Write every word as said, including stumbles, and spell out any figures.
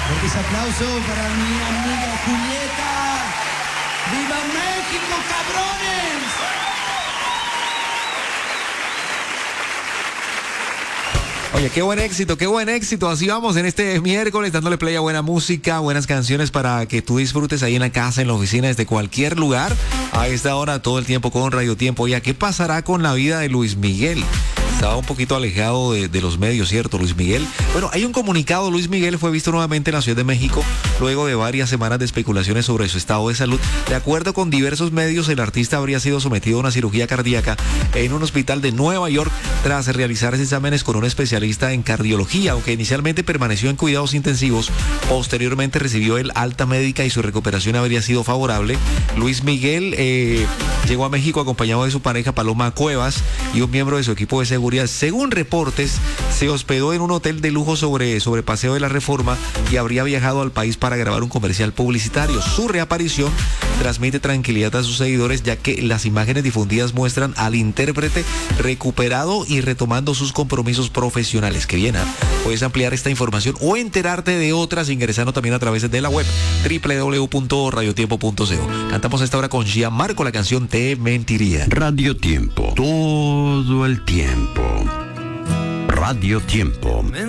Fuertes aplausos para mi amiga Julieta. ¡Viva México, cabrones! Oye, qué buen éxito, qué buen éxito. Así vamos en este miércoles dándole play a buena música, buenas canciones para que tú disfrutes ahí en la casa, en la oficina, desde cualquier lugar. A esta hora, todo el tiempo con Radio Tiempo. Oye, ¿qué pasará con la vida de Luis Miguel? Estaba un poquito alejado de, de los medios, ¿cierto, Luis Miguel? Bueno, hay un comunicado. Luis Miguel fue visto nuevamente en la Ciudad de México luego de varias semanas de especulaciones sobre su estado de salud. De acuerdo con diversos medios, el artista habría sido sometido a una cirugía cardíaca en un hospital de Nueva York tras realizarse exámenes con un especialista en cardiología, aunque inicialmente permaneció en cuidados intensivos. Posteriormente recibió el alta médica y su recuperación habría sido favorable. Luis Miguel eh, llegó a México acompañado de su pareja Paloma Cuevas y un miembro de su equipo de seguridad. Según reportes, se hospedó en un hotel de lujo sobre, sobre Paseo de la Reforma y habría viajado al país para grabar un comercial publicitario. Su reaparición transmite tranquilidad a sus seguidores, ya que las imágenes difundidas muestran al intérprete recuperado y retomando sus compromisos profesionales. Qué bien, ¿eh? Puedes ampliar esta información o enterarte de otras ingresando también a través de la web doble u doble u doble u punto radio tiempo punto co. Cantamos esta hora con Gianmarco la canción Te Mentiría. Radio Tiempo, todo el tiempo. Radio Tiempo.